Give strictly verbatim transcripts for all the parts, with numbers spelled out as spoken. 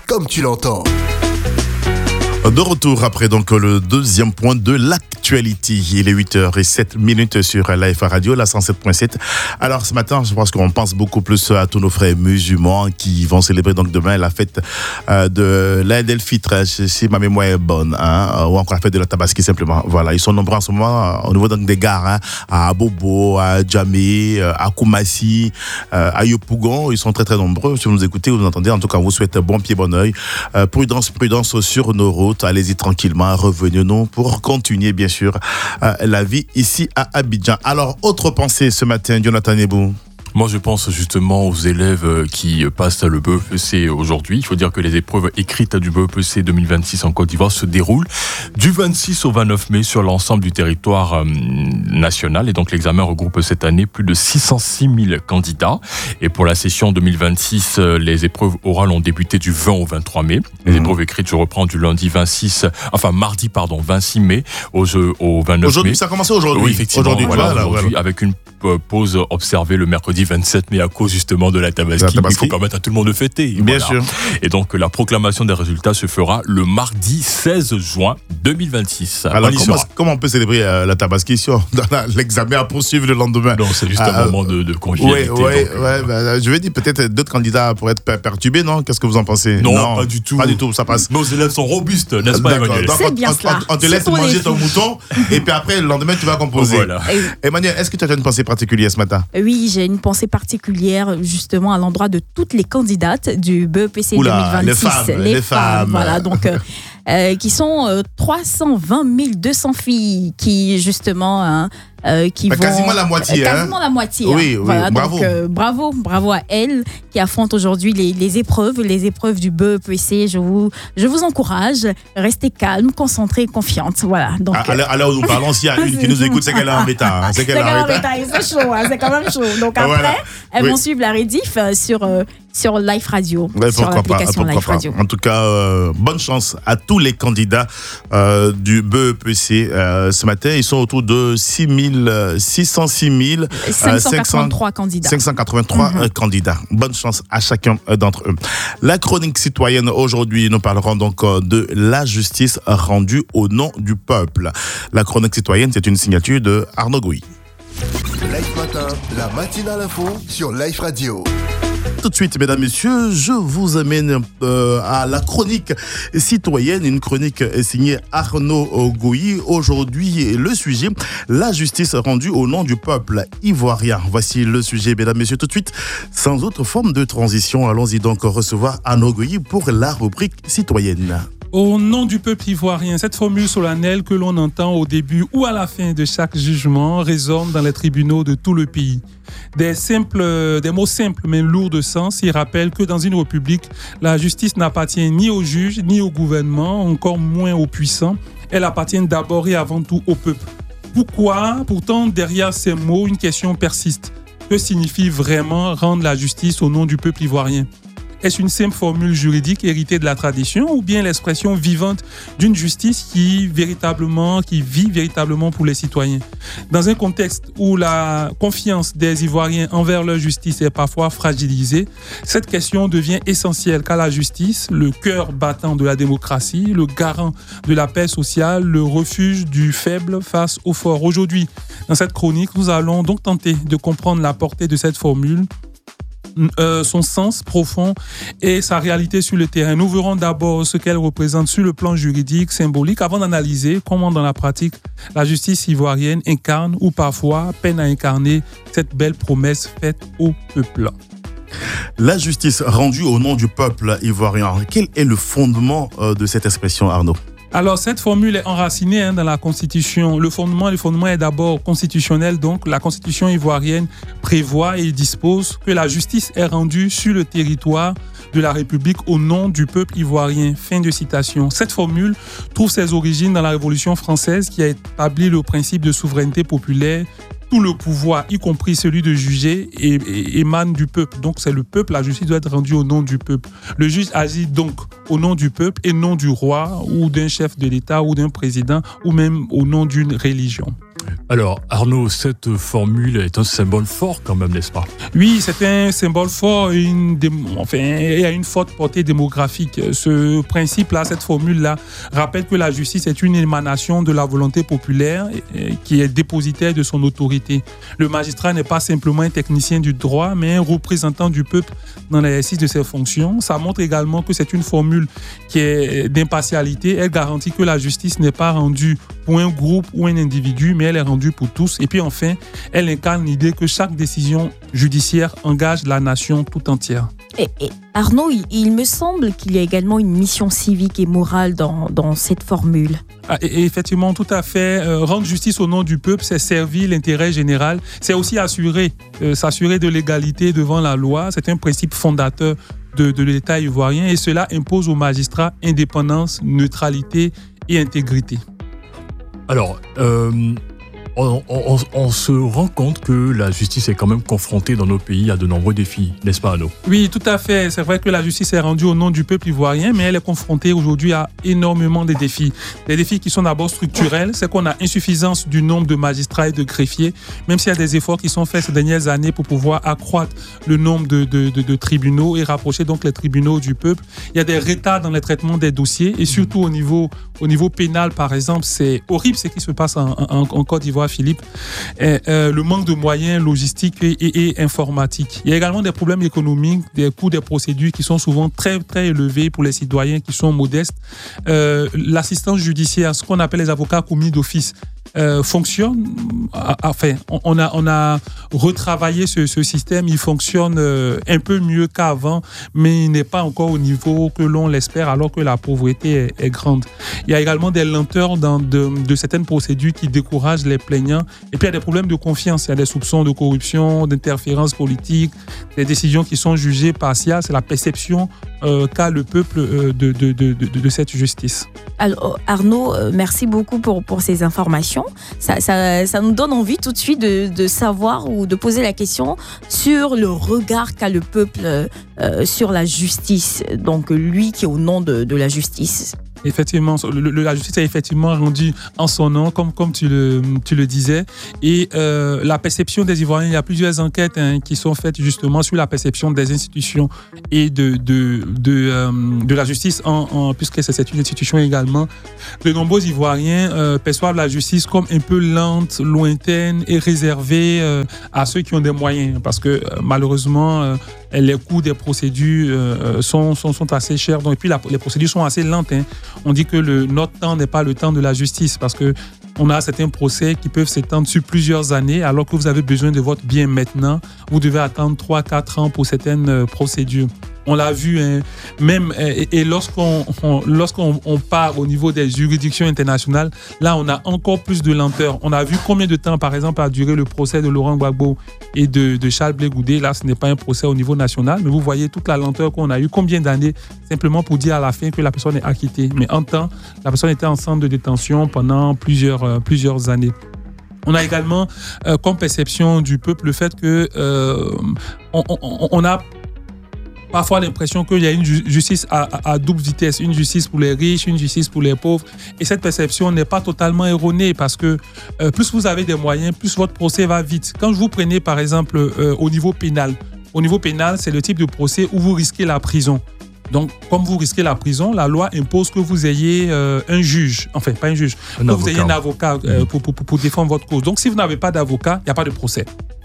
comme tu l'entends. De retour après donc le deuxième point de l'actualité. Il est huit heures zéro sept minutes sur Live Radio, la cent sept virgule sept. Alors ce matin, je pense qu'on pense beaucoup plus à tous nos frères musulmans qui vont célébrer donc demain la fête euh, de l'Aïd el-Fitr, si ma mémoire est bonne, hein, ou encore la fête de la Tabaski simplement. Voilà, ils sont nombreux en ce moment au niveau donc des gares, hein, à Bobo, à Djamé, à Koumassi, à Yopougon. Ils sont très très nombreux. Si vous nous écoutez, vous nous entendez. En tout cas, on vous souhaite bon pied, bon oeil. Euh, prudence, prudence sur nos routes. Allez-y tranquillement, revenez-nous pour continuer bien sûr euh, la vie ici à Abidjan. Alors, autre pensée ce matin, Jonathan Nebou. Moi, je pense justement aux élèves qui passent le B E P C aujourd'hui. Il faut dire que les épreuves écrites du B E P C deux mille vingt-six en Côte d'Ivoire se déroulent du vingt-six au vingt-neuf mai sur l'ensemble du territoire euh, national. Et donc, l'examen regroupe cette année plus de six cent six mille candidats. Et pour la session deux mille vingt-six, euh, les épreuves orales ont débuté du vingt au vingt-trois mai. Les mmh. épreuves écrites, je reprends, du lundi vingt-six, enfin mardi, pardon, vingt-six mai au, au vingt-neuf aujourd'hui, mai. Ça a commencé aujourd'hui. Oui, effectivement. Aujourd'hui, voilà, voilà, aujourd'hui voilà. Avec une pause observée le mercredi vingt-sept mai à cause justement de la Tabaski. La Tabaski. Il faut permettre à tout le monde de fêter. Bien voilà. sûr. Et donc la proclamation des résultats se fera le mardi seize juin deux mille vingt-six. Alors on comment, comment on peut célébrer euh, la Tabaski si on a l'examen à poursuivre le lendemain? Non, c'est juste ah, un moment de, de convivialité. Oui, ouais, donc, ouais, euh, bah, je vais dire peut-être d'autres candidats pourraient être perturbés, non? Qu'est-ce que vous en pensez? non, non, pas du tout. Pas du tout, ça passe. Nos élèves sont robustes, n'est-ce pas, Emmanuel? Donc, c'est on, bien on, cela. on, on te C'est laisse pour manger les ton filles. mouton et puis après le lendemain tu vas composer. Voilà. Emmanuel, est-ce que tu as une pensée particulière ce matin? Oui, j'ai une pensée particulière justement à l'endroit de toutes les candidates du B E P C Oula, deux mille vingt-six. les femmes, les femmes. Voilà, donc euh, euh, qui sont euh, trois cent vingt mille deux cents filles qui justement hein, euh, qui bah, vont quasiment la moitié. euh, quasiment hein. la moitié. Oui, hein. oui, voilà, bravo. donc euh, bravo, bravo à elles qui affrontent aujourd'hui les, les épreuves, les épreuves du B E P C. Je vous, je vous encourage, restez calme, concentrée, confiante. Voilà. Donc à, à l'heure où nous parlons, s'il y a une qui nous écoute, c'est qu'elle est en bêta. Hein. C'est qu'elle est en bêta. C'est chaud, hein, c'est quand même chaud. Donc après, voilà. elles oui. vont suivre la rediff euh, sur, euh, sur Live Radio, ouais, sur l'application pas, Live Radio. En tout cas, euh, bonne chance à tous les candidats euh, du B E P C. Euh, ce matin, ils sont autour de six cent six mille cinq cent quatre-vingt-trois candidats. cinq cent quatre-vingt-trois Mm-hmm. candidats. Bonne chance à chacun d'entre eux. La chronique citoyenne aujourd'hui, nous parlerons donc de la justice rendue au nom du peuple. La chronique citoyenne, c'est une signature de Arnaud Gouy. Live Matin, la matinale info sur Live Radio. Tout de suite, mesdames, messieurs, je vous amène euh, à la chronique citoyenne, une chronique signée Arnaud Gouy. Aujourd'hui, le sujet, la justice rendue au nom du peuple ivoirien. Voici le sujet, mesdames, messieurs, tout de suite. Sans autre forme de transition, allons-y donc recevoir Arnaud Gouy pour la rubrique citoyenne. Au nom du peuple ivoirien, cette formule solennelle que l'on entend au début ou à la fin de chaque jugement résonne dans les tribunaux de tout le pays. Des, simples, des mots simples mais lourds de sens, ils rappellent que dans une république, la justice n'appartient ni aux juges, ni au gouvernement, encore moins aux puissants. Elle appartient d'abord et avant tout au peuple. Pourquoi? Pourtant, derrière ces mots, une question persiste. Que signifie vraiment rendre la justice au nom du peuple ivoirien? Est-ce une simple formule juridique héritée de la tradition ou bien l'expression vivante d'une justice qui, véritablement, qui vit véritablement pour les citoyens? Dans un contexte où la confiance des Ivoiriens envers leur justice est parfois fragilisée, cette question devient essentielle car la justice, le cœur battant de la démocratie, le garant de la paix sociale, le refuge du faible face au fort. Aujourd'hui, dans cette chronique, nous allons donc tenter de comprendre la portée de cette formule, Euh, son sens profond et sa réalité sur le terrain. Nous verrons d'abord ce qu'elle représente sur le plan juridique, symbolique, avant d'analyser comment dans la pratique la justice ivoirienne incarne ou parfois peine à incarner cette belle promesse faite au peuple. La justice rendue au nom du peuple ivoirien, quel est le fondement euh, de cette expression, Arnaud? Alors, cette formule est enracinée hein, dans la Constitution. Le fondement, le fondement est d'abord constitutionnel. Donc, la Constitution ivoirienne prévoit et dispose que la justice est rendue sur le territoire de la République au nom du peuple ivoirien. Fin de citation. Cette formule trouve ses origines dans la Révolution française qui a établi le principe de souveraineté populaire. Tout le pouvoir, y compris celui de juger, et, et, émane du peuple. Donc, c'est le peuple. La justice doit être rendue au nom du peuple. Le juge agit donc au nom du peuple et non du roi ou d'un chef de l'État ou d'un président ou même au nom d'une religion. Alors, Arnaud, cette formule est un symbole fort quand même, n'est-ce pas? Oui, c'est un symbole fort, une dé... enfin, et a une forte portée démographique. Ce principe-là, cette formule-là, rappelle que la justice est une émanation de la volonté populaire qui est dépositaire de son autorité. Le magistrat n'est pas simplement un technicien du droit, mais un représentant du peuple dans l'exercice de ses fonctions. Ça montre également que c'est une formule qui est d'impartialité. Elle garantit que la justice n'est pas rendue pour un groupe ou un individu, mais elle est rendue pour tous. Et puis enfin, elle incarne l'idée que chaque décision judiciaire engage la nation tout entière. Et, et Arnaud, il, il me semble qu'il y a également une mission civique et morale dans, dans cette formule. Ah, et, et effectivement, tout à fait. Euh, rendre justice au nom du peuple, c'est servir l'intérêt général. C'est aussi assurer, euh, s'assurer de l'égalité devant la loi. C'est un principe fondateur de, de l'État ivoirien et cela impose aux magistrats indépendance, neutralité et intégrité. Alors, euh, on, on, on se rend compte que la justice est quand même confrontée dans nos pays à de nombreux défis, n'est-ce pas, Arnaud? Oui, tout à fait. C'est vrai que la justice est rendue au nom du peuple ivoirien, mais elle est confrontée aujourd'hui à énormément de défis. Des défis qui sont d'abord structurels, c'est qu'on a insuffisance du nombre de magistrats et de greffiers, même s'il y a des efforts qui sont faits ces dernières années pour pouvoir accroître le nombre de, de, de, de tribunaux et rapprocher donc les tribunaux du peuple. Il y a des retards dans le traitement des dossiers et surtout au niveau, au niveau pénal, par exemple, c'est horrible ce qui se passe en, en, en Côte d'Ivoire, Philippe. Et, euh, le manque de moyens logistiques et, et, et informatiques. Il y a également des problèmes économiques, des coûts des procédures qui sont souvent très, très élevés pour les citoyens qui sont modestes. Euh, l'assistance judiciaire, ce qu'on appelle les avocats commis d'office, Euh, fonctionne. Enfin, on a, on a retravaillé ce, ce système. Il fonctionne euh, un peu mieux qu'avant, mais il n'est pas encore au niveau que l'on l'espère, alors que la pauvreté est, est grande. Il y a également des lenteurs dans de, de certaines procédures qui découragent les plaignants. Et puis, il y a des problèmes de confiance. Il y a des soupçons de corruption, d'interférence politique, des décisions qui sont jugées partiales. C'est la perception euh, qu'a le peuple euh, de, de, de, de, de cette justice. Alors, Arnaud, euh, merci beaucoup pour, pour ces informations. Ça, ça, ça nous donne envie tout de suite de, de savoir ou de poser la question sur le regard qu'a le peuple euh, sur la justice. Donc, lui qui est au nom de, de la justice. Effectivement, le, le, la justice est effectivement rendue en son nom, comme, comme tu, le, tu le disais. Et euh, la perception des Ivoiriens, il y a plusieurs enquêtes hein, qui sont faites justement sur la perception des institutions et de, de, de, euh, de la justice, en, en, puisque c'est une institution également. De nombreux Ivoiriens euh, perçoivent la justice comme un peu lente, lointaine et réservée euh, à ceux qui ont des moyens. Parce que euh, malheureusement, euh, les coûts des procédures euh, sont, sont, sont assez chers. Donc, et puis la, les procédures sont assez lentes. Hein. On dit que le, notre temps n'est pas le temps de la justice parce que on a certains procès qui peuvent s'étendre sur plusieurs années alors que vous avez besoin de votre bien maintenant. Vous devez attendre trois à quatre ans pour certaines procédures. On l'a vu, hein, même, et, et lorsqu'on, on, lorsqu'on on part au niveau des juridictions internationales, là, on a encore plus de lenteur. On a vu combien de temps, par exemple, a duré le procès de Laurent Gbagbo et de, de Charles Blé Goudé. Là, ce n'est pas un procès au niveau national, mais vous voyez toute la lenteur qu'on a eu. Combien d'années, simplement pour dire à la fin que la personne est acquittée. Mais en temps, la personne était en centre de détention pendant plusieurs, euh, plusieurs années. On a également, euh, comme perception du peuple, le fait que euh, on, on, on a parfois l'impression qu'il y a une justice à, à, à double vitesse, une justice pour les riches, une justice pour les pauvres. Et cette perception n'est pas totalement erronée parce que euh, plus vous avez des moyens, plus votre procès va vite. Quand vous prenez par exemple euh, au niveau pénal, au niveau pénal, c'est le type de procès où vous risquez la prison. Donc, comme vous risquez la prison, la loi impose que vous ayez euh, un juge, enfin pas un juge, un que avocat. vous ayez un avocat euh, pour, pour, pour défendre votre cause. Donc, si vous n'avez pas d'avocat, il n'y a pas de procès.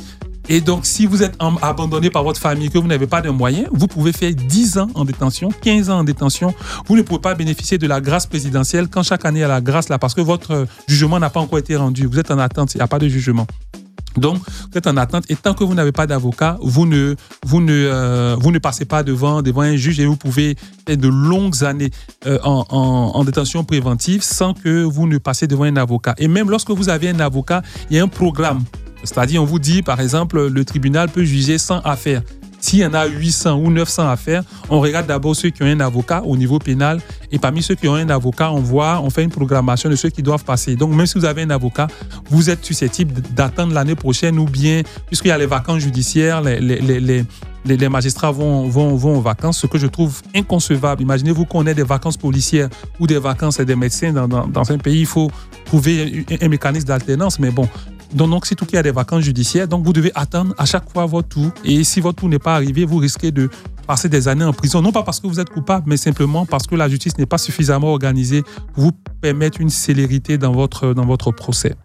Et donc, si vous êtes en, abandonné par votre famille, que vous n'avez pas de moyens, vous pouvez faire dix ans en détention, quinze ans en détention. Vous ne pouvez pas bénéficier de la grâce présidentielle quand chaque année il y a la grâce là, parce que votre jugement n'a pas encore été rendu. Vous êtes en attente, il n'y a pas de jugement. Donc, vous êtes en attente et tant que vous n'avez pas d'avocat, vous ne, vous ne, euh, vous ne passez pas devant, devant un juge et vous pouvez faire de longues années euh, en, en, en détention préventive sans que vous ne passez devant un avocat. Et même lorsque vous avez un avocat, il y a un programme. C'est-à-dire, on vous dit, par exemple, le tribunal peut juger cent affaires. S'il y en a huit cents ou neuf cents affaires, on regarde d'abord ceux qui ont un avocat au niveau pénal. Et parmi ceux qui ont un avocat, on voit, on fait une programmation de ceux qui doivent passer. Donc, même si vous avez un avocat, vous êtes susceptible d'attendre l'année prochaine ou bien, puisqu'il y a les vacances judiciaires, les, les, les, les Les, les magistrats vont, vont, vont aux vacances, ce que je trouve inconcevable. Imaginez-vous qu'on ait des vacances policières ou des vacances des médecins dans, dans, dans un pays. Il faut trouver un, un mécanisme d'alternance. Mais bon, Donc, donc surtout qu'il y a des vacances judiciaires, donc vous devez attendre à chaque fois votre tour. Et si votre tour n'est pas arrivé, vous risquez de passer des années en prison. Non pas parce que vous êtes coupable, mais simplement parce que la justice n'est pas suffisamment organisée pour vous permettre une célérité dans votre, dans votre procès.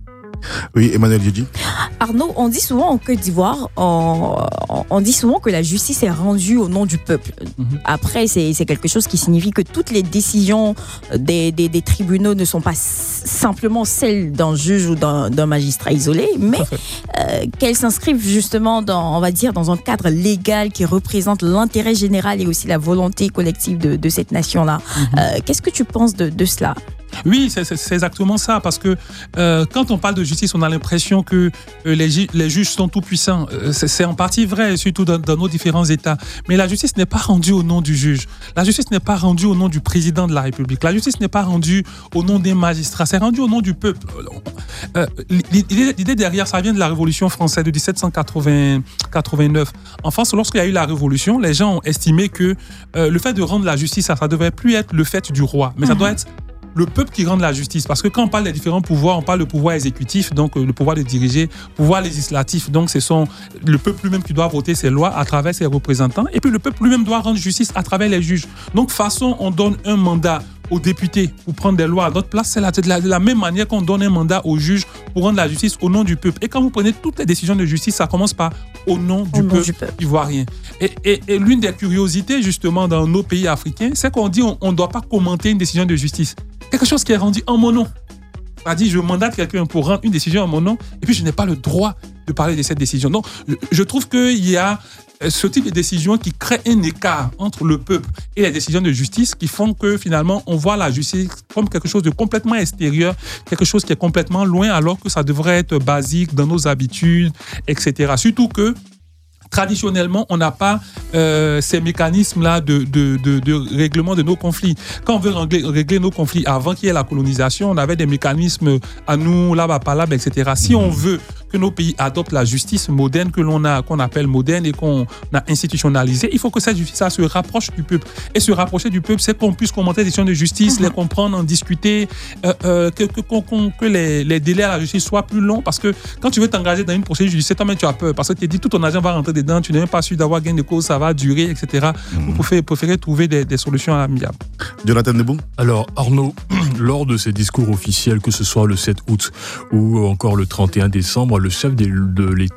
Oui, Emmanuel Djidji. Arnaud, on dit souvent en Côte d'Ivoire, on, on dit souvent que la justice est rendue au nom du peuple. Mm-hmm. Après, c'est, c'est quelque chose qui signifie que toutes les décisions des, des, des tribunaux ne sont pas simplement celles d'un juge ou d'un, d'un magistrat isolé, mais euh, qu'elles s'inscrivent justement dans, on va dire, dans un cadre légal qui représente l'intérêt général et aussi la volonté collective de, de cette nation-là. Mm-hmm. Euh, qu'est-ce que tu penses de, de cela ? Oui, c'est, c'est, c'est exactement ça, parce que euh, quand on parle de justice, on a l'impression que euh, les, les juges sont tout puissants. Euh, c'est, c'est en partie vrai, surtout dans, dans nos différents États. Mais la justice n'est pas rendue au nom du juge. La justice n'est pas rendue au nom du président de la République. La justice n'est pas rendue au nom des magistrats. C'est rendu au nom du peuple. Euh, l'idée, l'idée derrière, ça vient de la Révolution française de dix-sept cent quatre-vingt-neuf. En France, lorsqu'il y a eu la Révolution, les gens ont estimé que euh, le fait de rendre la justice, ça ne devait plus être le fait du roi, mais ça doit être le peuple qui rend la justice. Parce que quand on parle des différents pouvoirs, on parle du pouvoir exécutif, donc le pouvoir de diriger, pouvoir législatif, donc ce sont le peuple lui-même qui doit voter ses lois à travers ses représentants, et puis le peuple lui-même doit rendre justice à travers les juges. Donc, façon, on donne un mandat aux députés pour prendre des lois à notre place, c'est la, de, la, de la même manière qu'on donne un mandat aux juges pour rendre la justice au nom du peuple. Et quand vous prenez toutes les décisions de justice, ça commence par au nom du, au peuple, nom du peuple ivoirien. Et, et, et l'une des curiosités, justement, dans nos pays africains, c'est qu'on dit on ne doit pas commenter une décision de justice. Quelque chose qui est rendu en mon nom. C'est-à-dire, je mandate quelqu'un pour rendre une décision en mon nom, et puis je n'ai pas le droit de parler de cette décision. Donc, je trouve qu'il y a ce type de décision qui crée un écart entre le peuple et les décisions de justice qui font que finalement on voit la justice comme quelque chose de complètement extérieur, quelque chose qui est complètement loin alors que ça devrait être basique dans nos habitudes, et cetera. Surtout que traditionnellement, on n'a pas euh, ces mécanismes-là de, de, de, de règlement de nos conflits. Quand on veut régler, régler nos conflits avant qu'il y ait la colonisation, on avait des mécanismes à nous, là-bas, par là, et cetera. Si on veut que nos pays adoptent la justice moderne que l'on a, qu'on appelle moderne et qu'on a institutionnalisée, il faut que cette justice se rapproche du peuple. Et se rapprocher du peuple, c'est qu'on puisse commenter les décisions de justice, mm-hmm. les comprendre, en discuter, euh, euh, que, que, que, que les, les délais à la justice soient plus longs. Parce que quand tu veux t'engager dans une procédure judiciaire, toi-même tu as peur. Parce que tu te dis tout ton argent va rentrer dedans, tu n'es même pas sûr d'avoir gain de cause, ça va durer, et cetera. Mm-hmm. Vous préférez, préférez trouver des, des solutions amiables. Jonathan Debout. Alors Arnaud, lors de ces discours officiels, que ce soit le sept août ou encore le trente et un décembre, le chef de l'État